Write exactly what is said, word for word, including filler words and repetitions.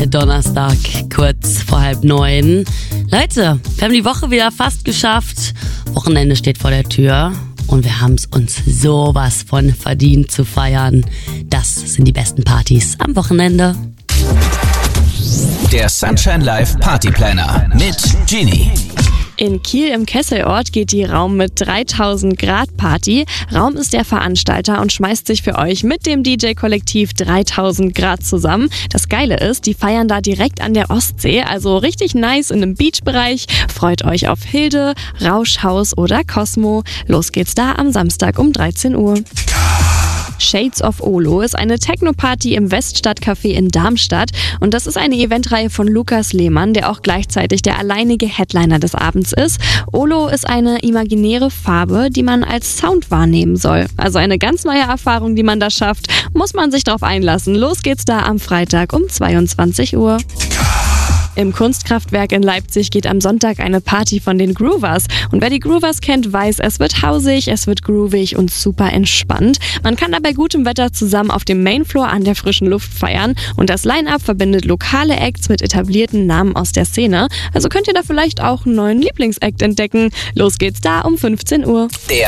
Donnerstag, kurz vor halb neun. Leute, wir haben die Woche wieder fast geschafft. Wochenende steht vor der Tür und wir haben es uns sowas von verdient zu feiern. Das sind die besten Partys am Wochenende. Der Sunshine Live Party Planner mit Genie. In Kiel im Kesselort geht die Raum mit dreitausend Grad Party. Raum ist der Veranstalter und schmeißt sich für euch mit dem D J-Kollektiv dreitausend Grad zusammen. Das Geile ist, die feiern da direkt an der Ostsee, also richtig nice in einem Beachbereich. Freut euch auf Hilde, Rauschhaus oder Cosmo. Los geht's da am Samstag um dreizehn Uhr. Shades of Olo ist eine Techno-Party im Weststadtcafé in Darmstadt und das ist eine Eventreihe von Lukas Lehmann, der auch gleichzeitig der alleinige Headliner des Abends ist. Olo ist eine imaginäre Farbe, die man als Sound wahrnehmen soll. Also eine ganz neue Erfahrung, die man da schafft, muss man sich drauf einlassen. Los geht's da am Freitag um zweiundzwanzig Uhr. Im Kunstkraftwerk in Leipzig geht am Sonntag eine Party von den Groovers. Und wer die Groovers kennt, weiß, es wird hausig, es wird groovig und super entspannt. Man kann da bei gutem Wetter zusammen auf dem Mainfloor an der frischen Luft feiern. Und das Line-Up verbindet lokale Acts mit etablierten Namen aus der Szene. Also könnt ihr da vielleicht auch einen neuen Lieblingsact entdecken. Los geht's da um fünfzehn Uhr. Der